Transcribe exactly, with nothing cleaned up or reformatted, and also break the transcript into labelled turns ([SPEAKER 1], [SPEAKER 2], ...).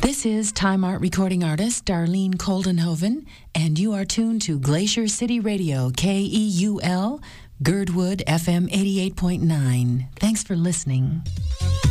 [SPEAKER 1] This is Time Art recording artist Darlene Coldenhoven, and you are tuned to Glacier City Radio, K E U L, Girdwood F M eighty-eight point nine. Thanks for listening.